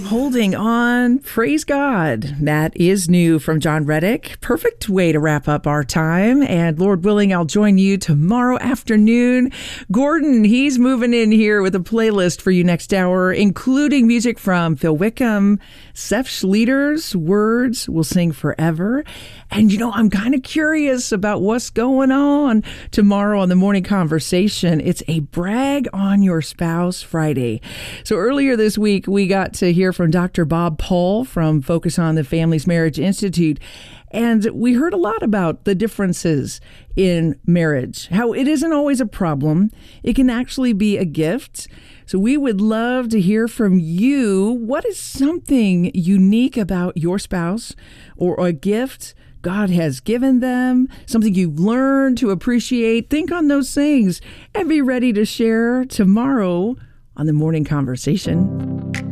Holding on. Praise God. That is new from John Reddick. Perfect way to wrap up our time. And Lord willing, I'll join you tomorrow afternoon. Gordon, he's moving in here with a playlist for you next hour, including music from Phil Wickham, Seth Schleter's Words Will Sing Forever. And, I'm kind of curious about what's going on tomorrow on the Morning Conversation. It's a Brag on Your Spouse Friday. So earlier this week, we got to hear from Dr. Bob Paul from Focus on the Family's Marriage Institute. And we heard a lot about the differences in marriage, how it isn't always a problem. It can actually be a gift. So we would love to hear from you. What is something unique about your spouse or a gift God has given them, something you've learned to appreciate? Think on those things and be ready to share tomorrow on the Morning Conversation.